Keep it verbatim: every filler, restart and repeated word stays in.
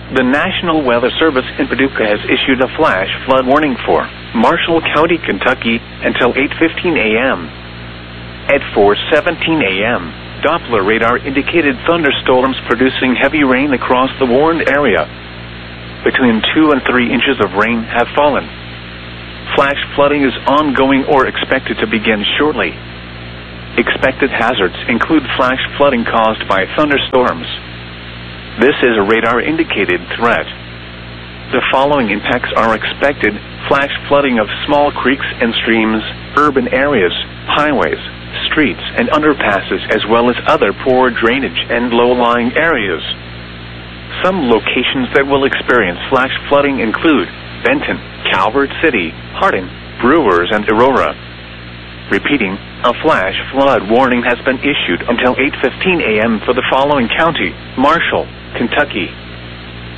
The National Weather Service in Paducah has issued a flash flood warning for Marshall County, Kentucky, until eight fifteen a m At four seventeen a m, Doppler radar indicated thunderstorms producing heavy rain across the warned area. Between two and three inches of rain have fallen. Flash flooding is ongoing or expected to begin shortly. Expected hazards include flash flooding caused by thunderstorms. This is a radar-indicated threat. The following impacts are expected: flash flooding of small creeks and streams, urban areas, highways, streets, and underpasses, as well as other poor drainage and low-lying areas. Some locations that will experience flash flooding include Benton, Calvert City, Hardin, Brewers, and Aurora. Repeating, a flash flood warning has been issued until eight fifteen a m for the following county: Marshall, Kentucky,